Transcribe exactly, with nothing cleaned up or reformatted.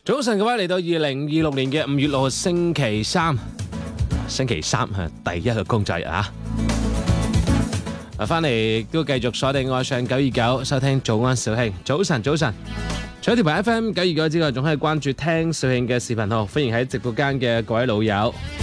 早晨各位，嚟到二零二六年嘅五月六號星期三，星期三係第一個工作日啊！啊，翻嚟都繼續鎖定愛上九二九，收聽早安小慶。早晨，早晨。除咗條牌 F M 九二九之外，仲可以關注聽小慶嘅視頻號。歡迎喺直播間嘅各位老友。